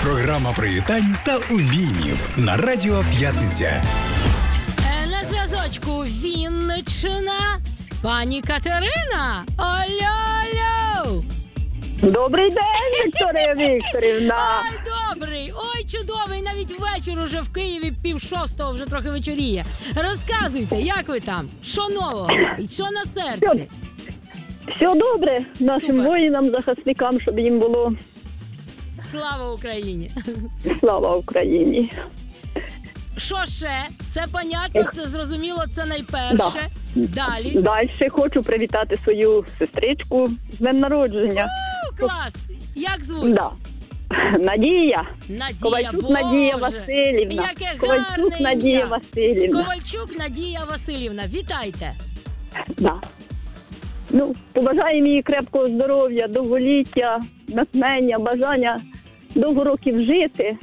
Програма привітань та обіймів на Радіо П'ятниця. На зв'язочку Вінниччина. Пані Катерина. Алло! Добрий день, Вікторія Вікторівна. Ой, добрий, ой, чудовий, навіть вечір уже в Києві 5:06, вже трохи вечоріє. Розказуйте, як ви там? Що нового? І що на серці? Все добре нашим Супер. воїнам, захисникам, щоб їм було. Слава Україні! Слава Україні. Що ще? Це понятно, це зрозуміло, це найперше. Далі. Далі хочу привітати свою сестричку з днем народження. Клас! Як звуть? Да. Надія. Надія, Ковальчук Боже! Надія Василівна. Яке Ковальчук гарне Надія ім'я. Василівна. Ковальчук Надія Василівна, вітайте! Да. Ну, побажаємо їй крепкого здоров'я, довголіття, натхнення, бажання довго років жити.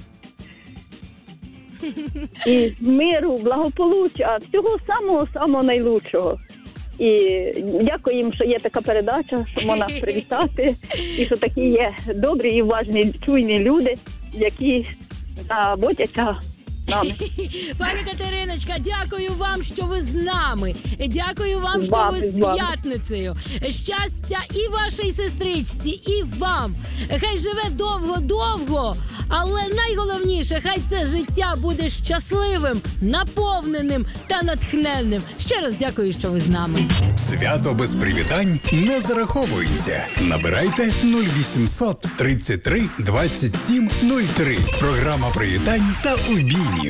І миру, благополуччя, всього самого найлучшого. І дякую їм, що є така передача, що можна привітати, і що такі є добрі і уважні, чуйні люди, які заботяться нами. Пані Катериночка, дякую вам, що ви з нами. Дякую вам, З що вами, ви з з вами. п'ятницею. Щастя і вашій сестричці, і вам. Хай живе довго-довго, але найголовніше, хай це життя буде щасливим, наповненим та натхненним. Ще раз дякую, що ви з нами. Свято без привітань не зараховується. Набирайте 0800 33 27 03. Програма привітань та обіймів.